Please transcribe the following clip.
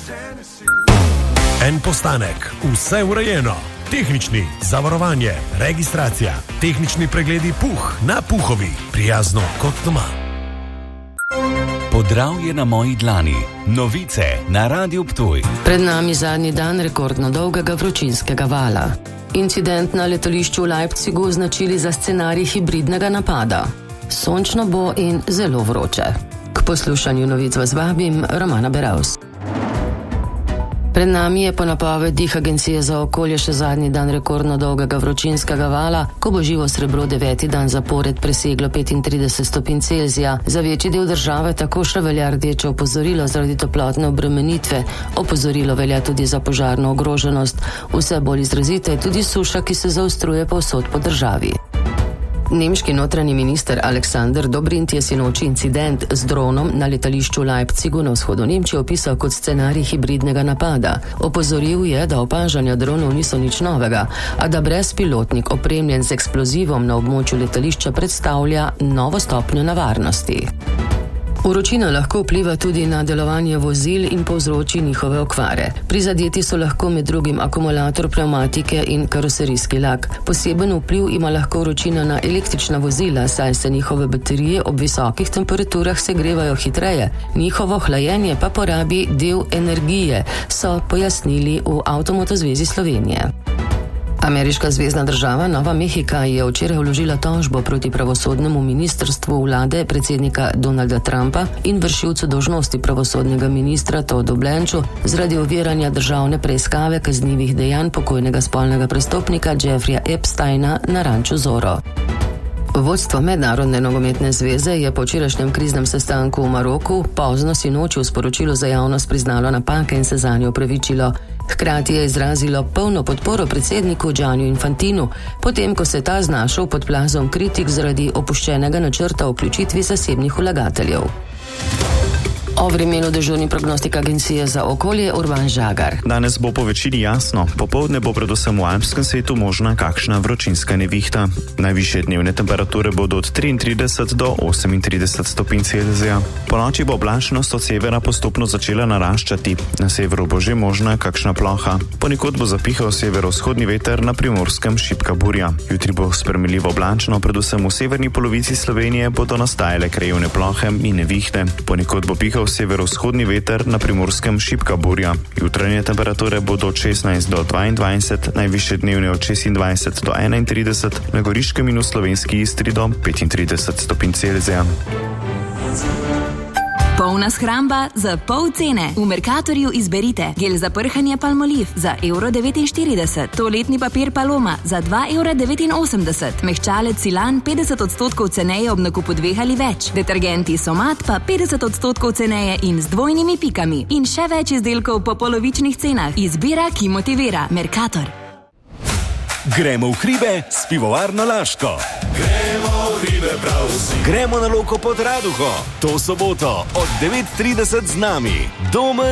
En postanek, vse urejeno. Tehnični, zavarovanje, registracija, tehnični pregledi Puh na Puhovi. Prijazno kot doma. Podravje na moji dlani. Novice na Radiu Ptuj. Pred nami zadnji dan rekordno dolgega vročinskega vala. Incident na letališču v Leipzigu označili za scenarij hibridnega napada. Sončno bo in zelo vroče. K poslušanju novic vas vabim, Romana Beravs. Pred nami je po napovedih Agencije za okolje še zadnji dan rekordno dolgega vročinskega vala, ko bo živo srebro 9. dan zapored preseglo 35 stopinj Celzija. Za večji del države tako še velja rdeče opozorilo zaradi toplotne obremenitve. Opozorilo velja tudi za požarno ogroženost. Vse bolj izrazita je tudi suša, ki se zaostruje povsod po državi. Nemški notranji minister Alexander Dobrindt je sinoči incident z dronom na letališču v Leipzigu na vzhodu Nemčije opisal kot scenarij hibridnega napada. Opozoril je, da opažanja dronov niso nič novega, a da brezpilotnik opremljen z eksplozivom na območju letališča predstavlja novo stopnjo nevarnosti. Vročina lahko vpliva tudi na delovanje vozil in povzroči njihove okvare. Prizadeti so lahko med drugim akumulator pnevmatike in karoserijski lak. Poseben vpliv ima lahko vročina na električna vozila, saj se njihove baterije ob visokih temperaturah segrevajo hitreje. Njihovo hlajenje pa porabi del energije, so pojasnili v Avtomotozvezi Slovenije. Ameriška zvezna država Nova Mehika je včeraj vložila tožbo proti pravosodnemu ministrstvu vlade predsednika Donalda Trumpa in vršilcu dolžnosti pravosodnega ministra Toddu Blanchu zaradi oviranja državne preiskave kaznivih dejanj pokojnega spolnega prestopnika Jeffreya Epsteina na ranču Zoro. Vodstvo Mednarodne nogometne zveze je po včerajšnjem kriznem sestanku v Maroku pozno sinoči v sporočilu za javnost priznalo napake in se zanje opravičilo. Hkrati je izrazilo polno podporo predsedniku Gianniu Infantinu, potem ko se je ta znašel pod plazom kritik zaradi opuščenega načrta o vključitvi zasebnih vlagateljev. O vremenu dežurni prognostik Agencije za okolje Urban Žagar. Danes bo po večini jasno, popoldne bo predvsem v alpskem svetu možna kakšna vročinska nevihta. Najvišje dnevne temperature bodo od 33 do 38 stopinj Celzija. Po noči bo oblačnost od severa postopno začela naraščati. Na severu bo že možna kakšna ploha. Ponekod bo zapihal severovzhodni veter, na Primorskem šibka burja. Jutri bo spremenljivo oblačno, predvsem v severni polovici Slovenije bodo nastajale krajevne plohe in nevihte. Ponekod bo pihal severovzhodni veter, na Primorskem šibka burja. Jutranje temperature bodo od 16 do 22, najvišje dnevne od 26 do 31, na Goriškem in v slovenski Istri do 35 stopinj Celzija. Polna shramba za pol cene. V Mercatorju izberite gel za prhanje Palmolive za €1,49, toaletni papir Paloma za €2,89, mehčalec Silan 50% ceneje ob nakupu 2 ali več, detergenti Somat pa 50% ceneje in z dvojnimi pikami. In še več izdelkov po polovičnih cenah. Izbira, ki motivira. Mercator. Gremo v hribe s pivovarno Laško. Gremo na Loko pod Raduho. To soboto od 9:30 z nami. Domen